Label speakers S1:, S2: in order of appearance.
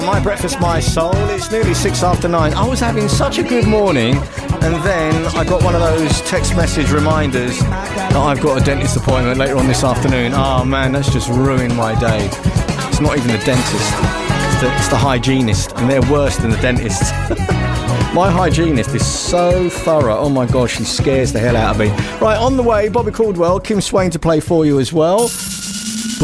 S1: My breakfast, my soul. It's nearly 6 after 9. I was having such a good morning, and then I got one of those text message reminders that I've got a dentist appointment later on this afternoon. Oh man, that's just ruined my day. It's not even the dentist, it's the hygienist, and they're worse than the dentist. My hygienist is so thorough. Oh my gosh, she scares the hell out of me. Right, on the way, Bobby Caldwell, Kim Swain to play for you as well.